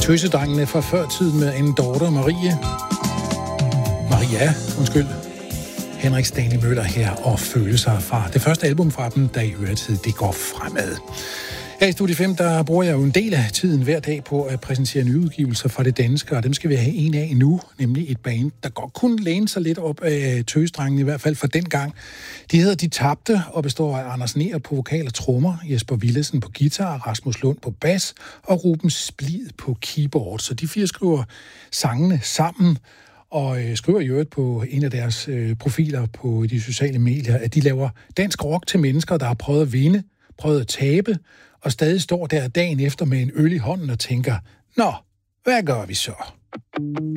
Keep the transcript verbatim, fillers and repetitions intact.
Tøsedrengene fra før tiden med en daughter, Marie. Maria, undskyld. Henrik Stanley Møller her og Følelser fra det første album fra dem, der i øretid det går fremad. Her i Studie fem, der bruger jeg jo en del af tiden hver dag på at præsentere nyudgivelser fra det danske, og dem skal vi have en af nu, nemlig et band, der godt kunne læne sig lidt op af Tøsedrengene, i hvert fald for den gang. De hedder De Tabte og består af Anders Neher på vokal og trommer, Jesper Willesen på guitar, Rasmus Lund på bas og Ruben Splid på keyboard. Så de fire skriver sangene sammen, og øh, skriver i øvrigt på en af deres øh, profiler på de sociale medier, at de laver dansk rock til mennesker, der har prøvet at vinde, prøvet at tabe, og stadig står der dagen efter med en øl i hånden og tænker, nå, hvad gør vi så?